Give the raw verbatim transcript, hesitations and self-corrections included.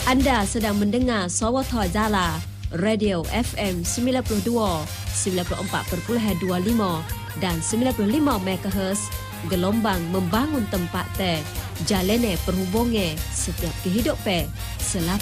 Anda sedang mendengar Sawatha Jala, Radio F M sembilan puluh dua, sembilan puluh empat perpuluhan dua lima dan sembilan puluh lima megahertz, gelombang membangun tempat teh, jalene perhubungan setiap kehidupan, selamat.